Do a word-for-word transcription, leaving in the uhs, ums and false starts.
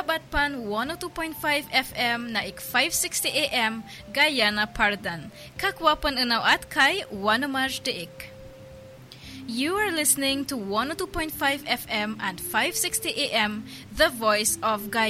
Sabat pan one oh two point five F M na ik five sixty A M Guyana Pardan. Kakwapan unaw at kay Wanamaj Deik. You are listening to one oh two point five F M and five sixty A M, The Voice of Guyana.